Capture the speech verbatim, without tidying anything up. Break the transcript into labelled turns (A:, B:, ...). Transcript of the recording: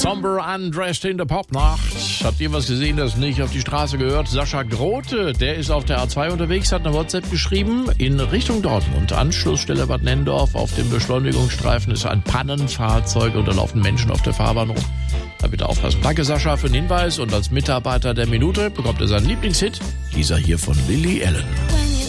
A: Somber Undressed in the Popnacht. Habt ihr was gesehen, das nicht auf die Straße gehört? Sascha Grote, der ist auf der A zwei unterwegs, hat eine WhatsApp geschrieben in Richtung Dortmund. Anschlussstelle Bad Nennendorf. Auf dem Beschleunigungsstreifen ist ein Pannenfahrzeug und da laufen Menschen auf der Fahrbahn rum. Da bitte aufpassen. Danke Sascha für den Hinweis und als Mitarbeiter der Minute bekommt er seinen Lieblingshit. Dieser hier von Lily Allen.